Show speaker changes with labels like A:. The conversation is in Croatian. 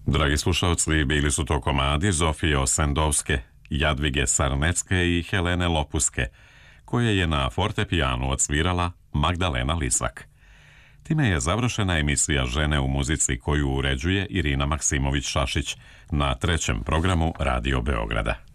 A: Dragi slušalci, bili su to komadi Zofije Osendovske, Jadvige Sarnecke i Helene Lopuske, koje je na fortepijanu odsvirala Magdalena Lisak. Time je završena emisija Žene u muzici koju uređuje Irina Maksimović-Šašić na trećem programu Radio Beograda.